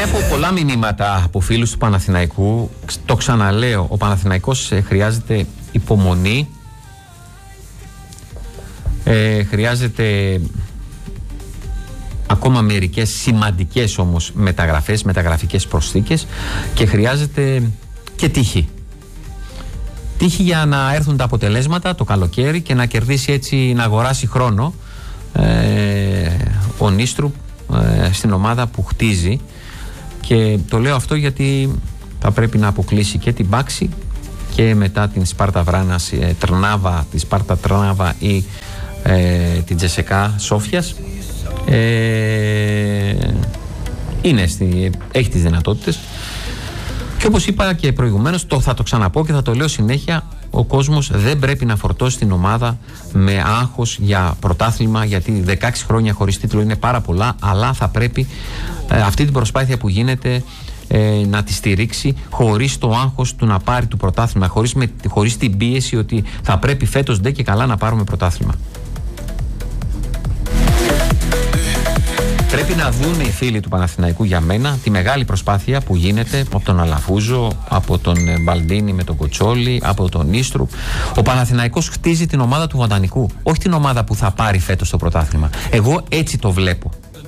Βλέπω πολλά μηνύματα από φίλους του Παναθηναϊκού. Το ξαναλέω, ο Παναθηναϊκός χρειάζεται υπομονή, χρειάζεται ακόμα μερικές σημαντικές όμως μεταγραφικές προσθήκες και χρειάζεται και τύχη. Τύχη για να έρθουν τα αποτελέσματα το καλοκαίρι και να κερδίσει έτσι, να αγοράσει χρόνο ο Νίστρουπ στην ομάδα που χτίζει. Και το λέω αυτό γιατί θα πρέπει να αποκλείσει και την Μπάξη και μετά την Σπάρτα Βράνας Τρνάβα, τη Σπάρτα Τρνάβα ή την Τζεσεκά Σόφιας. Έχει τις δυνατότητες και όπως είπα και προηγουμένως, θα το ξαναπώ και θα το λέω συνέχεια, ο κόσμος δεν πρέπει να φορτώσει την ομάδα με άγχος για πρωτάθλημα, γιατί 16 χρόνια χωρίς τίτλο είναι πάρα πολλά, αλλά θα πρέπει αυτή την προσπάθεια που γίνεται να τη στηρίξει χωρίς το άγχος του να πάρει το πρωτάθλημα, χωρίς την πίεση ότι θα πρέπει φέτος ντε και καλά να πάρουμε πρωτάθλημα. Πρέπει να δουν οι φίλοι του Παναθηναϊκού για μένα τη μεγάλη προσπάθεια που γίνεται από τον Αλαφούζο, από τον Μπαλντίνη με τον Κοτσόλη, από τον Νίστρουπ. Ο Παναθηναϊκός χτίζει την ομάδα του Βοτανικού, όχι την ομάδα που θα πάρει φέτος το πρωτάθλημα. Εγώ έτσι το βλέπω.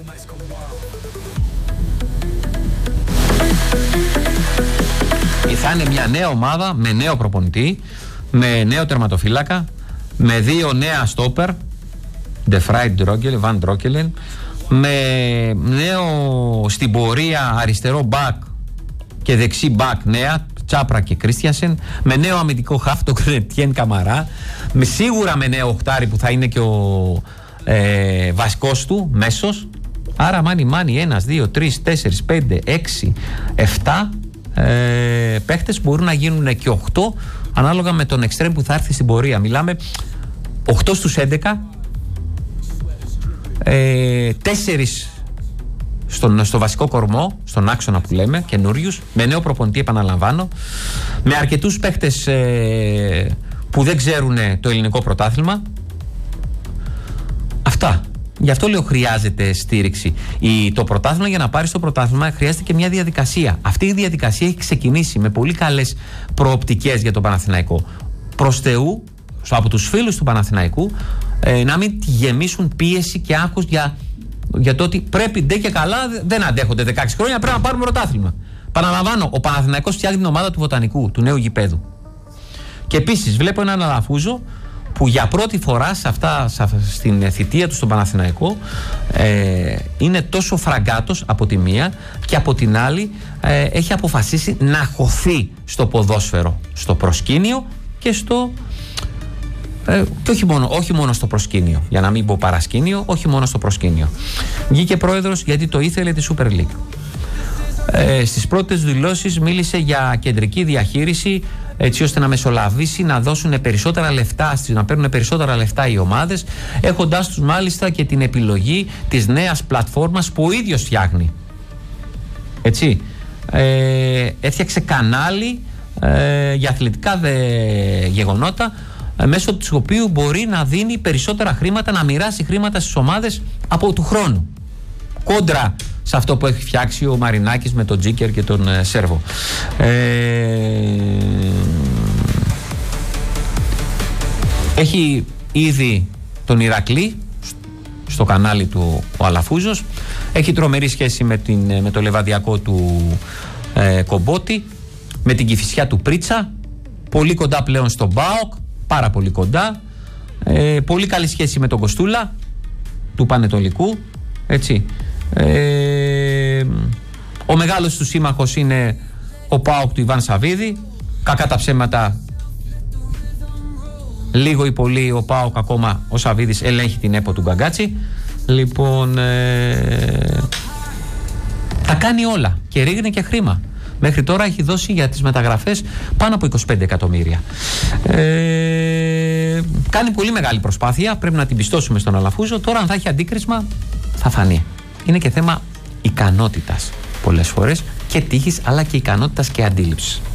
Θα είναι μια νέα ομάδα με νέο προπονητή, με νέο τερματοφύλακα, με 2 νέα στόπερ, De Vrij, Van Drokkelen, με νέο στην πορεία αριστερό μπακ και δεξί μπακ νέα, Τσάπρα και Κρίστιανσεν, με νέο αμυντικό χαφ, το Κρετιέν Καμαρά, σίγουρα με νέο οχτάρι που θα είναι και ο βασικός του μέσος. Άρα μάνι 1, 2, 3, 4, 5, 6, 7 παίχτες μπορούν να γίνουν και 8 ανάλογα με τον εξτρέμ που θα έρθει στην πορεία. Μιλάμε 8 στους 11, 4 στο βασικό κορμό, στον άξονα που λέμε, καινούριους, με νέο προπονητή, επαναλαμβάνω, με αρκετούς παίχτες που δεν ξέρουν το ελληνικό πρωτάθλημα. Αυτά. Γι' αυτό λέω χρειάζεται στήριξη. Το πρωτάθλημα, για να πάρεις το πρωτάθλημα, χρειάζεται και μια διαδικασία. Αυτή η διαδικασία έχει ξεκινήσει με πολύ καλές προοπτικές για τον Παναθηναϊκό. Προς Θεού, από τους φίλους του Παναθηναϊκού, να μην γεμίσουν πίεση και άγχος για το ότι πρέπει ντε και καλά, δεν αντέχονται 16 χρόνια, πρέπει να πάρουμε πρωτάθλημα. Παραλαμβάνω, ο Παναθηναϊκός φτιάχνει την ομάδα του Βοτανικού, του νέου γηπέδου. Και επίσης βλέπω έναν Αλαφούζο που για πρώτη φορά στην θητεία του στον Παναθηναϊκό είναι τόσο φραγκάτος από τη μία και από την άλλη έχει αποφασίσει να χωθεί στο ποδόσφαιρο, στο προσκήνιο και και όχι μόνο στο προσκήνιο, για να μην πω παρασκήνιο, όχι μόνο στο προσκήνιο. Βγήκε πρόεδρος γιατί το ήθελε τη Super League. Στις πρώτες δηλώσεις μίλησε για κεντρική διαχείριση, έτσι ώστε να μεσολαβήσει, να δώσουν περισσότερα λεφτά, να παίρνουν περισσότερα λεφτά οι ομάδες, έχοντάς τους μάλιστα και την επιλογή της νέας πλατφόρμας που ο ίδιος φτιάχνει. Έτσι. Έφτιαξε κανάλι για αθλητικά γεγονότα, μέσω του οποίου μπορεί να δίνει περισσότερα χρήματα, να μοιράσει χρήματα στις ομάδες από του χρόνου. Κόντρα σε αυτό που έχει φτιάξει ο Μαρινάκης με τον Τζίκερ και τον Σέρβο. Έχει ήδη τον Ηρακλή στο κανάλι του ο Αλαφούζος. Έχει τρομερή σχέση με το λεβαδιακό του Κομπότη, με την Κηφισιά του Πρίτσα, πολύ κοντά πλέον στον ΠΑΟΚ, πάρα πολύ κοντά, πολύ καλή σχέση με τον Κοστούλα του Πανετολικού, έτσι. Ο μεγάλος του σύμμαχος είναι ο ΠΑΟΚ του Ιβάν Σαββίδη. Κακά τα ψέματα, λίγο ή πολύ ο ΠΑΟΚ, ακόμα ο Σαββίδης ελέγχει την ΕΠΟ του Γκαγκάτσι. Λοιπόν, τα κάνει όλα και ρίγνει και χρήμα. Μέχρι τώρα έχει δώσει για τις μεταγραφές πάνω από 25 εκατομμύρια. Κάνει πολύ μεγάλη προσπάθεια, πρέπει να την πιστώσουμε στον Αλαφούζο. Τώρα αν θα έχει αντίκρισμα θα φανεί. Είναι και θέμα ικανότητας πολλές φορές και τύχης, αλλά και ικανότητας και αντίληψης.